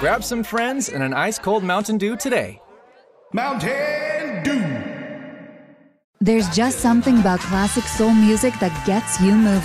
Grab some friends and an ice-cold Mountain Dew today. Mountain Dew. There's just something about classic soul music that gets you moving.